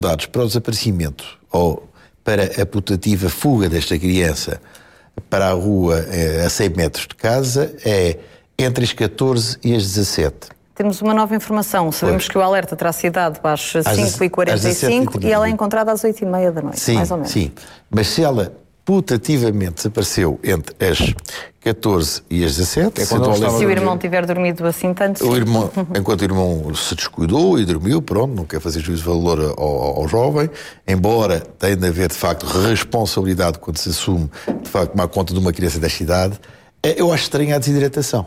dados para o desaparecimento ou para a putativa fuga desta criança para a rua a 100 metros de casa é entre as 14 e as 17. Temos uma nova informação. Sabemos que o alerta terá sido dado às 5h45 e ela é encontrada às 8h30 da noite, sim, mais ou menos. Sim, mas se ela putativamente desapareceu entre as 14 e as 17... Se o irmão tiver dormido assim tanto... Enquanto o irmão se descuidou e dormiu, pronto, não quer fazer juízo de valor ao jovem, embora tenha de haver, de facto, responsabilidade quando se assume, de facto, tomar conta de uma criança desta idade, eu acho estranha a desidratação.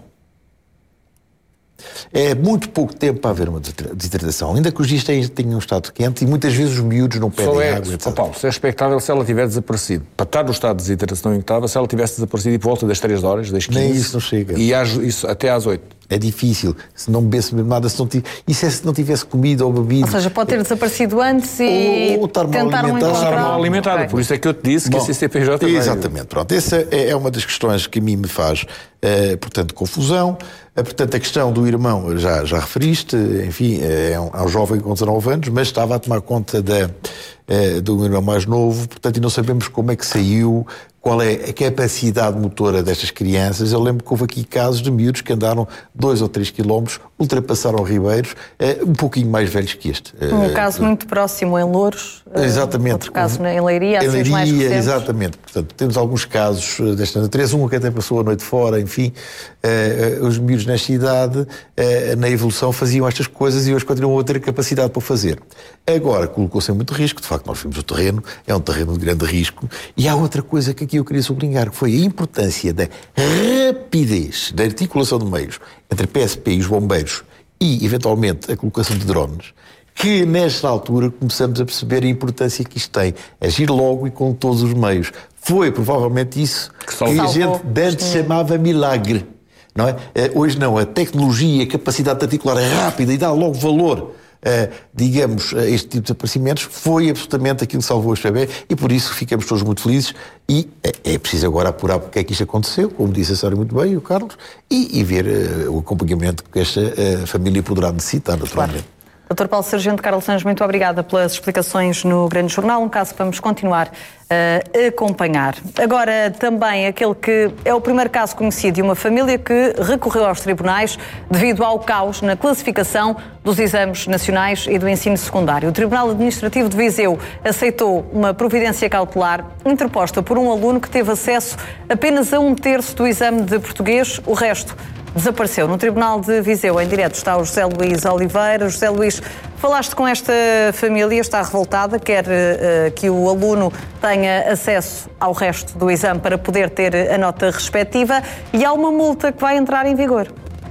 É muito pouco tempo para haver uma desidratação, ainda que os dias tenham estado quentes e muitas vezes os miúdos não pedem água, etc. Paulo, se é expectável se ela tiver desaparecido, para estar no estado de desidratação em que estava, se ela tivesse desaparecido e por volta das 3 horas, das 15... Nem isso não chega. E isso até às 8. É difícil, se não bebesse mesmo nada, se não tivesse comido ou bebido... Ou seja, pode ter desaparecido antes e tentaram encontrar... alimentada, okay. Por isso é que eu te disse que a CCPJ... Exatamente, pronto. Essa é uma das questões que a mim me faz, portanto, confusão. Portanto, a questão do irmão, já referiste, enfim, é um jovem com 19 anos, mas estava a tomar conta do irmão mais novo, portanto, e não sabemos como é que saiu, qual é a capacidade motora destas crianças. Eu lembro que houve aqui casos de miúdos que andaram 2 ou 3 quilómetros, ultrapassaram ribeiros, um pouquinho mais velhos que este. Um caso muito próximo em Louros, exatamente. Outro caso em Leiria, assim os mais recentes. Exatamente. Portanto, temos alguns casos desta natureza, um que até passou a noite fora, enfim, os miúdos nesta idade, na evolução, faziam estas coisas e hoje continuam a ter capacidade para fazer. Agora, colocou-se em muito risco, de facto nós vimos o terreno, é um terreno de grande risco, e há outra coisa que aqui eu queria sublinhar, que foi a importância da rapidez da articulação de meios entre a PSP e os bombeiros e, eventualmente, a colocação de drones, que nesta altura começamos a perceber a importância que isto tem, agir logo e com todos os meios. Foi provavelmente isso que a gente antes chamava milagre, não é? Hoje não, a tecnologia, a capacidade de articular rápida e dar logo valor, digamos, a este tipo de desaparecimentos, foi absolutamente aquilo que salvou este bebê e por isso ficamos todos muito felizes e é preciso agora apurar porque é que isto aconteceu, como disse a Sara muito bem e o Carlos, e ver o acompanhamento que esta família poderá necessitar, naturalmente. Claro. Dr. Paulo Sargento, Carlos Sanz, muito obrigada pelas explicações no Grande Jornal, um caso que vamos continuar a acompanhar. Agora, também aquele que é o primeiro caso conhecido de uma família que recorreu aos tribunais devido ao caos na classificação dos exames nacionais e do ensino secundário. O Tribunal Administrativo de Viseu aceitou uma providência cautelar interposta por um aluno que teve acesso apenas a 1/3 do exame de português, o resto desapareceu. No Tribunal de Viseu, em direto, está o José Luís Oliveira. José Luís, falaste com esta família, está revoltada, quer que o aluno tenha acesso ao resto do exame para poder ter a nota respectiva e há uma multa que vai entrar em vigor.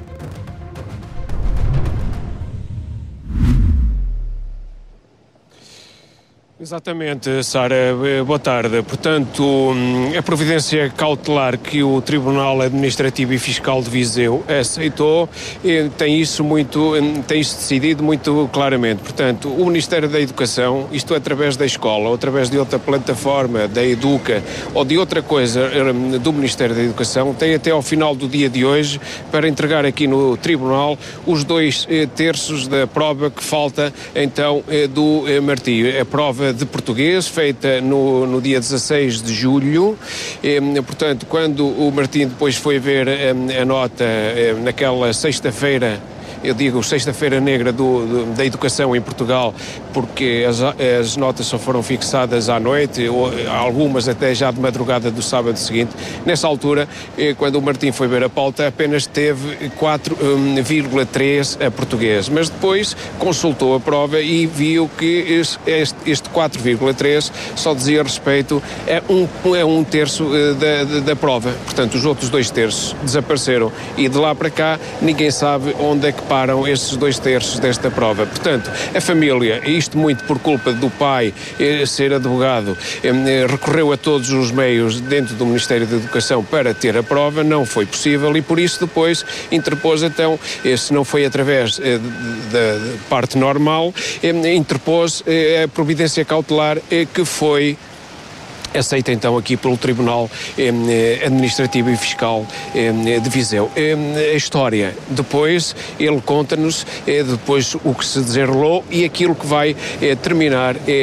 Exatamente, Sara. Boa tarde. Portanto, a providência cautelar que o Tribunal Administrativo e Fiscal de Viseu aceitou tem isso decidido muito claramente. Portanto, o Ministério da Educação, isto através da escola ou através de outra plataforma, da Educa ou de outra coisa do Ministério da Educação, tem até ao final do dia de hoje para entregar aqui no Tribunal os 2/3 da prova que falta então do Martim. A prova de português, feita no dia 16 de julho. Portanto, quando o Martim depois foi ver a nota naquela sexta-feira, eu digo sexta-feira negra da educação em Portugal, porque as notas só foram fixadas à noite, algumas até já de madrugada do sábado seguinte. Nessa altura, quando o Martim foi ver a pauta, apenas teve 4,3 a português, mas depois consultou a prova e viu que este 4,3 só dizia respeito a 1/3 da prova. Portanto, os outros 2/3 desapareceram e de lá para cá ninguém sabe onde é que param esses 2/3 desta prova. Portanto, a família, isto muito por culpa do pai ser advogado, recorreu a todos os meios dentro do Ministério da Educação para ter a prova, não foi possível e por isso depois interpôs então, se não foi através da parte normal, interpôs a providência cautelar que foi aceita então aqui pelo Tribunal Administrativo e Fiscal de Viseu. A história, depois ele conta-nos depois o que se desenrolou e aquilo que vai terminar